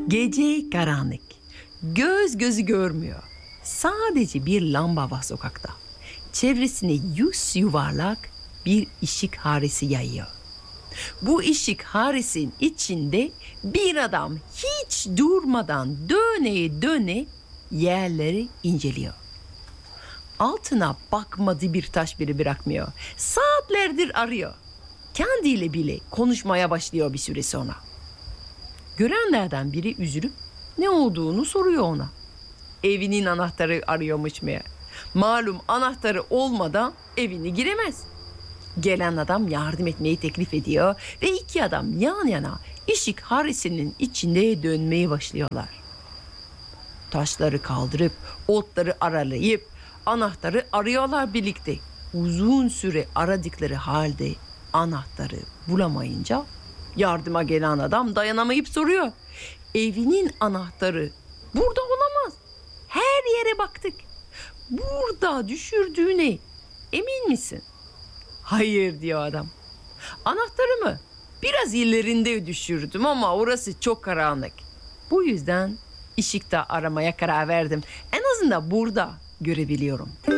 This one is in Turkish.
Gece karanlık. Göz gözü görmüyor. Sadece bir lamba var sokakta. Çevresine yuvarlak bir ışık haresi yayıyor. Bu ışık haresinin içinde bir adam hiç durmadan döne yerleri inceliyor. Altına bakmadığı bir taş bile bırakmıyor. Saatlerdir arıyor. Kendiyle bile konuşmaya başlıyor bir süre sonra. Görenlerden biri üzülüp ne olduğunu soruyor ona. Evinin anahtarı arıyormuş meğer. Malum anahtarı olmadan evine giremez. Gelen adam yardım etmeyi teklif ediyor ve iki adam yan yana ışık haresinin içinde dönmeye başlıyorlar. Taşları kaldırıp otları aralayıp anahtarı arıyorlar birlikte. Uzun süre aradıkları halde anahtarı bulamayınca yardıma gelen adam dayanamayıp soruyor. Evinin anahtarı burada olamaz. Her yere baktık. Burada düşürdüğüne emin misin? Hayır diyor adam. Anahtarımı biraz ilerinde düşürdüm ama orası çok karanlık. Bu yüzden ışıkta aramaya karar verdim. En azından burada görebiliyorum.